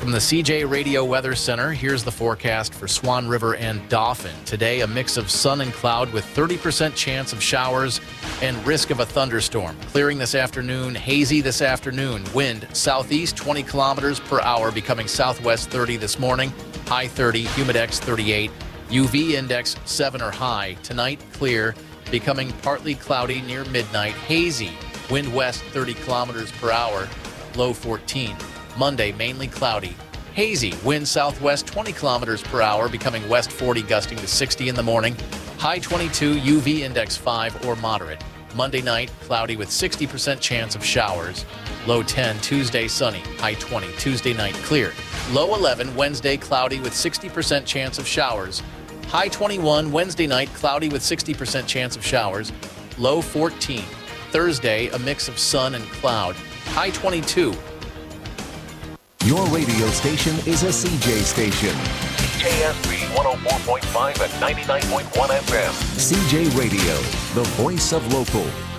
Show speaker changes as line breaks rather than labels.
From the CJ Radio Weather Center, here's the forecast for Swan River and Dauphin. Today, a mix of sun and cloud with 30% chance of showers and risk of a thunderstorm. Clearing this afternoon, hazy this afternoon. Wind southeast 20 kilometers per hour, becoming southwest 30 this morning. High 30, humidex 38, UV index 7 or high. Tonight, clear, becoming partly cloudy near midnight. Hazy, wind west 30 kilometers per hour, low 14. Monday, mainly cloudy. Hazy, wind southwest 20 kilometers per hour, becoming west 40, gusting to 60 in the morning. High 22, UV index 5 or moderate. Monday night, cloudy with 60% chance of showers. Low 10, Tuesday sunny. High 20, Tuesday night clear. Low 11, Wednesday cloudy with 60% chance of showers. High 21, Wednesday night cloudy with 60% chance of showers. Low 14. Thursday, a mix of sun and cloud. High 22.
Your radio station is a CJ station.
CJSB 104.5 and 99.1 FM.
CJ Radio, the voice of local.